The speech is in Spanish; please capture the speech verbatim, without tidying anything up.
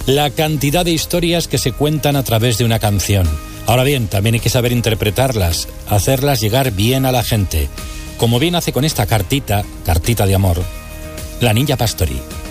la cantidad de historias que se cuentan a través de una canción. Ahora bien, también hay que saber interpretarlas, hacerlas llegar bien a la gente, como bien hace con esta cartita, cartita de amor, la Niña Pastori.